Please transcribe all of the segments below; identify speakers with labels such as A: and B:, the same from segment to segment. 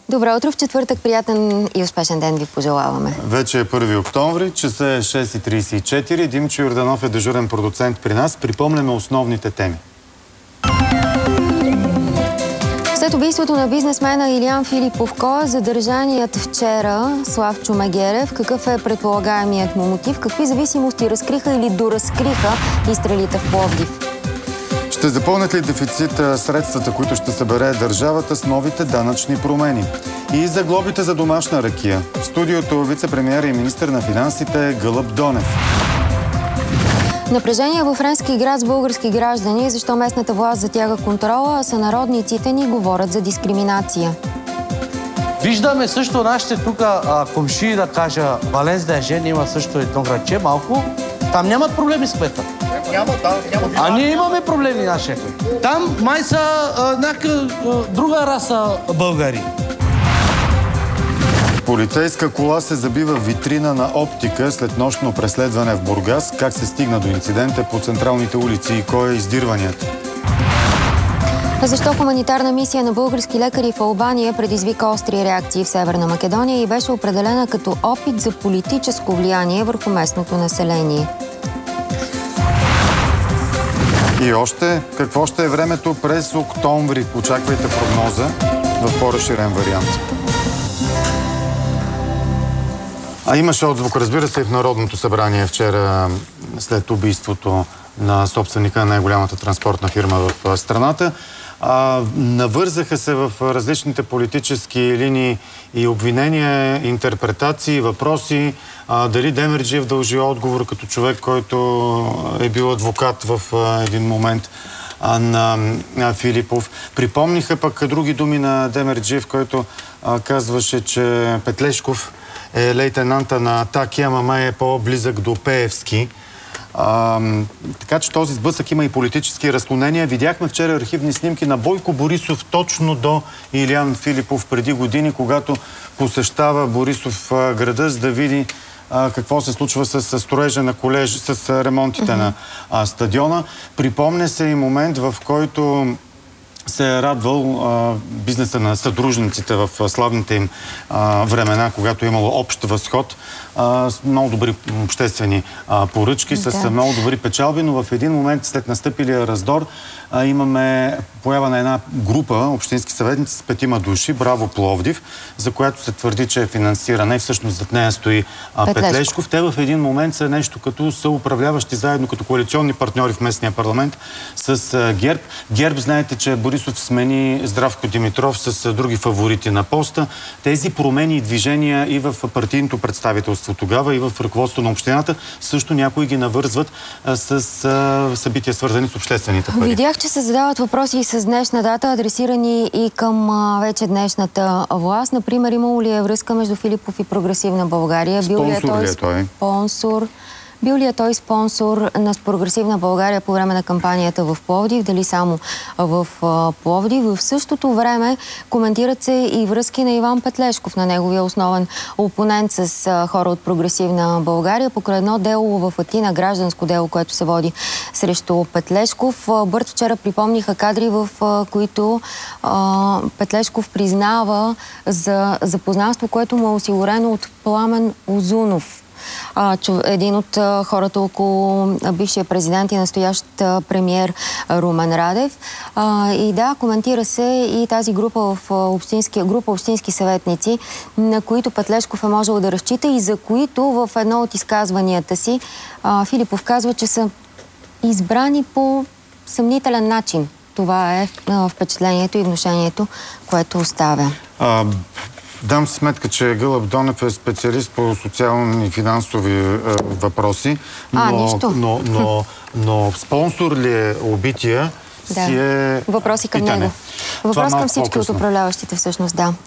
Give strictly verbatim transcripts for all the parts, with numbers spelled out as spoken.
A: Добро утро, в четвъртък приятен и успешен ден ви пожелаваме.
B: Вече е първи октомври, часа е шест и тридесет и четири. Димчо Йорданов е дежурен продуцент при нас. Припомняме основните теми.
A: След убийството на бизнесмена Илиян Филипов, кой е задържаният вчера Славчо Мегерев? Какъв е предполагаемият му мотив? Какви зависимости разкриха или доразкриха изстрелите в Пловдив?
B: Ще запълнят ли дефицита средствата, които ще събере държавата с новите данъчни промени? И за глобите за домашна ракия. В студиото вице-премиер и министър на финансите Гълъб Донев.
A: Напрежение във френски град с български граждани, защо местната власт затяга контрола, а сънародниците ни говорят за дискриминация.
C: Виждаме също нашите тук комши, да кажа, Валенс Дежен има също едно градче, малко. Там нямат проблеми с кмета.
D: Няма, там няма.
C: А ние имаме проблеми, нашия кмет. Там май са някаква друга раса българи.
B: Полицейска кола се забива в витрина на оптика след нощно преследване в Бургас. Как се стигна до инцидента по централните улици и кой е издирванията?
A: Защо хуманитарна мисия на български лекари в Албания предизвика остри реакции в Северна Македония и беше определена като опит за политическо влияние върху местното население?
B: И още, какво ще е времето през октомври? Очаквайте прогноза в по-разширен вариант. А имаше отзвук, разбира се, и в Народното събрание вчера след убийството на собственика на най-голямата транспортна фирма в страната. А, навързаха се в различните политически линии и обвинения, интерпретации, въпроси. А, дали Демерджиев дължи отговор като човек, който е бил адвокат в а, един момент а, на, на Филипов. Припомниха пък други думи на Демерджиев, който а, казваше, че Петлешков е лейтенанта на Атаки, ама май е по-близък до Пеевски. А, така че този сблъсък има и политически разклонения. Видяхме вчера архивни снимки на Бойко Борисов точно до Илиян Филипов преди години, когато посещава Борисов а, града, за да види а, какво се случва с, с строежа на колеж, с а, ремонтите mm-hmm. на а, стадиона. Припомня се и момент, в който се е радвал а, бизнеса на съдружниците в а, славните им а, времена, когато е имало общ възход, а, с много добри обществени а, поръчки, да. с много добри печалби, но в един момент след настъпилия раздор а, имаме поява на една група общински съветници с петима души, Браво Пловдив, за която се твърди, че е финансирана и всъщност зад нея стои а, Петлешков. Петлешков. Те в един момент са нещо като са управляващи заедно като коалиционни партньори в местния парламент с а, ГЕРБ. ГЕРБ, знаете, че Борисов смени Здравко Димитров с а, други фаворити на поста. Тези промени и движения и в партийното представителство тогава, и в ръководството на общината, също някои ги навързват а, с а, събития, свързани с обществените пари.
A: Видях, че се задават въпроси и с днешна дата, адресирани и към а, вече днешната власт. Например, имало ли е връзка между Филипов и Прогресивна България?
B: Спонсор Бил ли е той? Ли е той?
A: Спонсор. Бил ли е той спонсор на Прогресивна България по време на кампанията в Пловдив? Дали само в а, Пловдив? В същото време коментират се и връзки на Иван Петлешков, на неговия основен опонент с а, хора от Прогресивна България, покрай едно дело в Атина, гражданско дело, което се води срещу Петлешков. Бърт вчера припомниха кадри, в а, които а, Петлешков признава за запознанство, което му е осигурено от Пламен Узунов. А, чу, един от а, хората около а, бившия президент и настоящ а, премиер Румен Радев. А, и да, коментира се и тази група в а, общински, група общински съветници, на които Петлешков е можел да разчита и за които в едно от изказванията си а, Филипов казва, че са избрани по съмнителен начин. Това е а, впечатлението и внушението, което оставя. А...
B: Дам сметка, че Гълъб Донев е специалист по социални и финансови е, въпроси, но,
A: а, нищо.
B: Но, но, но спонсор ли е убития,
A: да.
B: си е
A: въпроси към
B: питане.
A: него. Въпрос към всички от управляващите всъщност, да.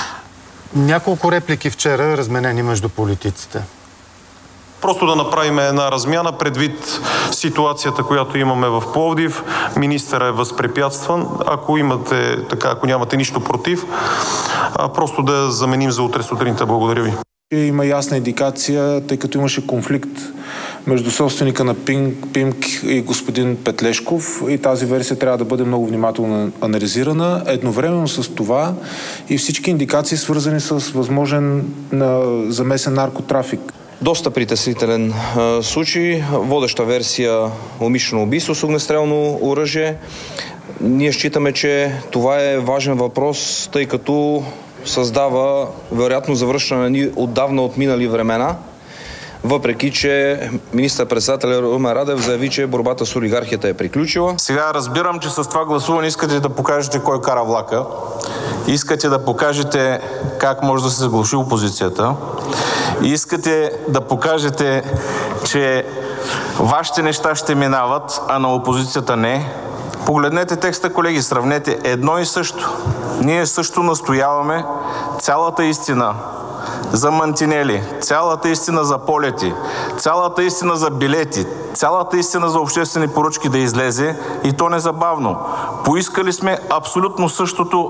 B: Няколко реплики вчера разменени между политиците.
E: Просто да направим една размяна предвид ситуацията, която имаме в Пловдив. Министърът е възпрепятстван. Ако имате, така, ако нямате нищо против, а, просто да заменим за утре сутринта. Благодаря ви.
D: Има ясна индикация, тъй като имаше конфликт между собственика на Пимк и господин Петлешков и тази версия трябва да бъде много внимателно анализирана. Едновременно с това и всички индикации, свързани с възможен замесен наркотрафик.
F: Доста притеснителен а, случай. Водеща версия умишлено убийство с огнестрелно оръжие. Ние считаме, че това е важен въпрос, тъй като създава вероятно завръщане ни отдавна отминали времена, въпреки че министър-председателят Румен Радев заяви, че борбата с олигархията е приключила.
G: Сега разбирам, че с това гласуване искате да покажете кой кара влака. Искате да покажете как може да се заглуши опозицията. Искате да покажете, че вашите неща ще минават, а на опозицията не. Погледнете текста, колеги, сравнете едно и също. Ние също настояваме цялата истина за мантинели, цялата истина за полети, цялата истина за билети, цялата истина за обществени поръчки да излезе и то незабавно. Поискали сме абсолютно същото.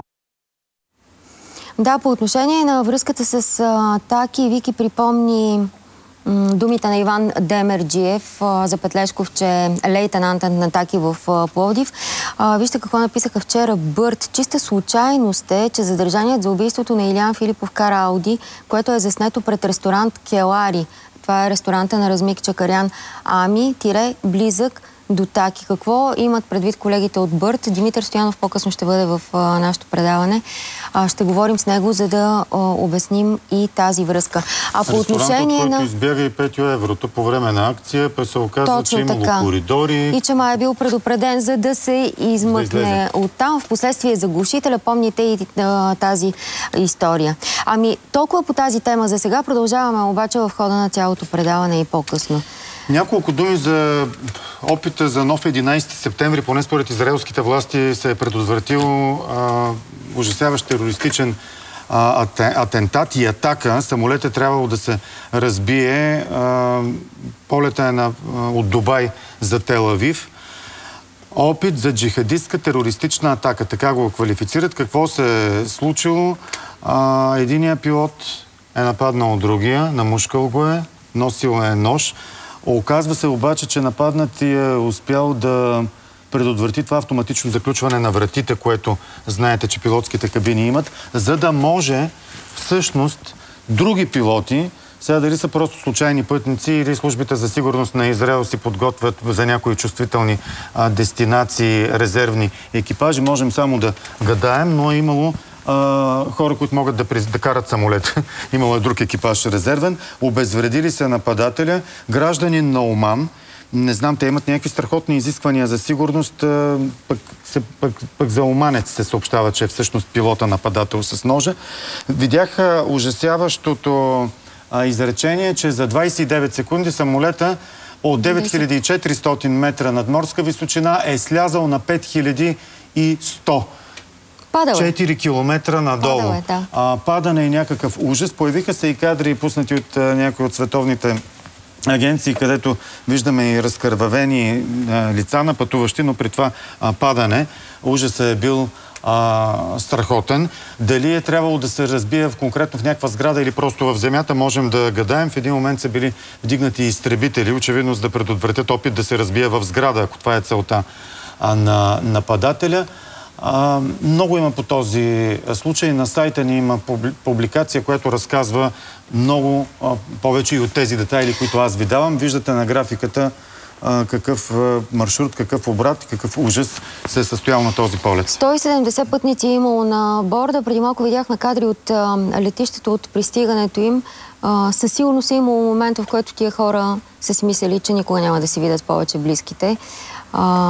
A: Да, по отношение на връзката с а, Таки, Вики припомни м, думите на Иван Демерджиев а, за Петлешков, че е лейтенантът на Таки в а, Пловдив. А, вижте какво написаха вчера Бърт. Чиста случайност е, че задържаният за убийството на Илиян Филипов кара Ауди, което е заснето пред ресторант Келари. Това е ресторанта на Размик Чакарян. Ами, тире, близък до Таки. Какво имат предвид колегите от Бърт? Димитър Стоянов по-късно ще бъде в а, нашето предаване. А, ще говорим с него, за да а, обясним и тази връзка. А по отношение
B: от
A: на...
B: който избяга и пет еврото по време на акция, пък се оказва,
A: точно
B: че имало
A: така.
B: коридори.
A: И че май е бил предупреден, за да се измъкне да оттам. Впоследствие заглушителя, помните и а, тази история. Ами, толкова по тази тема за сега. Продължаваме обаче в хода на цялото предаване и по-късно.
B: Няколко думи за опита за нов единайсети септември, поне според израелските власти се е предотвратил а, ужасяващ терористичен а, атентат и атака. Самолет е трябвало да се разбие. А, полета е на, а, от Дубай за Тел Авив. Опит за джихадистка терористична атака. Така го квалифицират. Какво се е случило? А, единият пилот е нападнал другия, намушкал го е, носил е нож. Оказва се обаче, че нападнатия е успял да предотврати това автоматично заключване на вратите, което знаете, че пилотските кабини имат, за да може всъщност други пилоти, сега дали са просто случайни пътници или службите за сигурност на Израел си подготвят за някои чувствителни а, дестинации, резервни екипажи, можем само да гадаем, но е имало Uh, хора, които могат да, да карат самолет. Имало е друг екипаж резервен. Обезвредили се нападателя. Гражданин на Оман. Не знам, те имат някакви страхотни изисквания за сигурност. Uh, пък, се, пък, пък за оманец се съобщава, че е всъщност пилота нападател с ножа. Видях uh, ужасяващото uh, изречение, че за двайсет и девет секунди самолета от девет хиляди и четиристотин метра надморска височина е слязал на пет хиляди и сто. четири километра надолу.
A: Падал е, да.
B: а, падане и някакъв ужас. Появиха се и кадри, пуснати от а, някои от световните агенции, където виждаме и разкървавени а, лица на пътуващи, но при това а, падане ужасът е бил а, страхотен. Дали е трябвало да се разбие в конкретно в някаква сграда или просто в земята, можем да гадаем. В един момент са били вдигнати изтребители, очевидно за да предотвратят опит да се разбие в сграда, ако това е целта а, на нападателя. А, много има по този случай. На сайта ни има публикация, която разказва много а, повече и от тези детайли, които аз ви давам. Виждате на графиката а, какъв а, маршрут, какъв обрат, какъв ужас се е състоял на този полет.
A: сто и седемдесет пътници е имало на борда. Преди малко видяхме кадри от а, летището, от пристигането им. А, със сигурност е имало момент, в който тия хора са си мислили, че никога няма да си видят повече близките. А,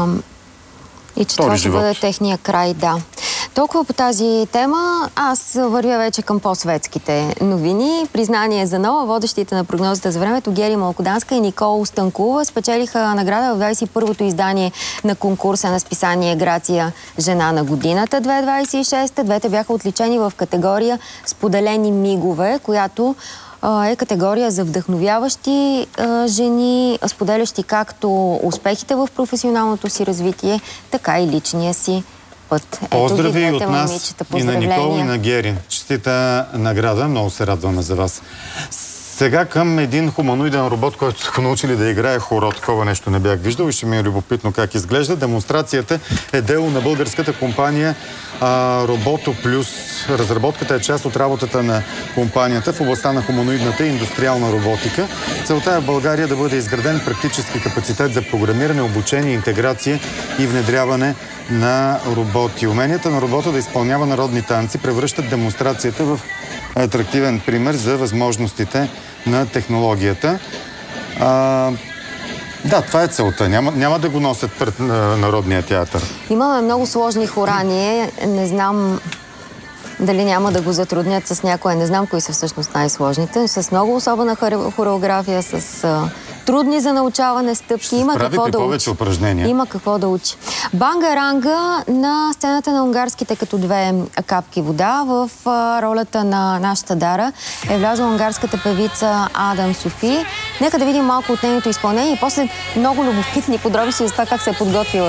A: И че това ще бъде техния край, да. Толкова по тази тема. Аз вървя вече към по-светските новини. Признание за нова. Водещите на прогнозата за времето Гери Малкоданска и Никола Станкулова спечелиха награда в двайсет и първото издание на конкурса на списание Грация Жена на годината две хиляди двайсет и шеста. Двете бяха отличени в категория Споделени мигове, която е категория за вдъхновяващи а, жени, споделящи както успехите в професионалното си развитие, така и личния си път.
B: Поздрави Ето, от нас и на Никола, и на Гери. Честита награда. Много се радваме за вас. Сега към един хуманоиден робот, който са научили да играе хоро. Такова нещо не бях виждал и ще ми е любопитно как изглежда. Демонстрацията е дело на българската компания Робото Плюс. Разработката е част от работата на компанията в областта на хуманоидната и индустриална роботика. Целта е в България да бъде изграден практически капацитет за програмиране, обучение, интеграция и внедряване на роботи. Уменията на робота да изпълнява народни танци превръщат демонстрацията в атрактивен пример за възможностите на технологията. А, да, това е целта. Няма, няма да го носят пред Народния театър.
A: Имаме много сложни хора. Ние не знам дали няма да го затруднят с някоя. Не знам кои са всъщност най-сложните. С много особена хореография, с а, трудни за научаване стъпки. Има какво да учи.
B: Упражнения.
A: Има какво да учи. Банга-ранга на сцената на унгарските като две капки вода. В а, ролята на нашата Дара е влязла унгарската певица Адам Софи. Нека да видим малко от нейното изпълнение и после много любопитни подробности за това как се е подготвила